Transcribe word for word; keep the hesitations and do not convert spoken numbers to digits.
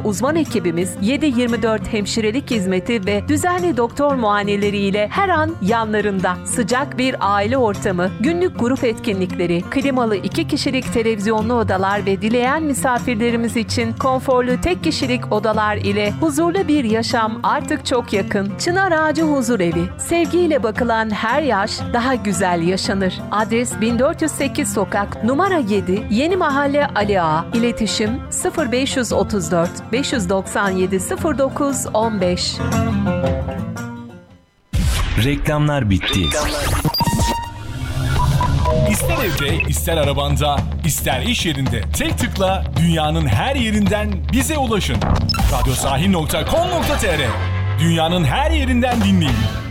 uzman ekibimiz yedi yirmi dört hemşirelik hizmeti ve düzenli doktor muayeneleriyle her an yanlarında. Sıcak bir aile ortamı, günlük grup etkinlikleri, klimalı iki kişilik televizyonlu odalar ve dileyen misafirlerimiz için konforlu tek kişilik odalar ile huzurlu bir yaşam artık çok yakın. Çınar Ağacı Huzurevi. Sevgiyle bakılan her yaş daha güzel yaşanır. Adres bin dört yüz sekiz Sokak, numara yedi, Yeni Mahalle Ali Ağa. İletişim sıfır beş otuz dört beş doksan yedi sıfır dokuz on beş. Reklamlar bitti. İster evde, ister arabanda, ister iş yerinde tek tıkla dünyanın her yerinden bize ulaşın. radyosahil nokta com nokta tr. Dünyanın her yerinden dinleyin.